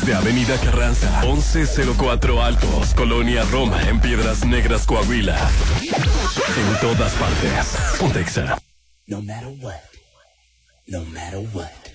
desde Avenida Carranza, 1104 Altos, Colonia Roma, en Piedras Negras, Coahuila. En todas partes. Pontexa. No matter what. No matter what.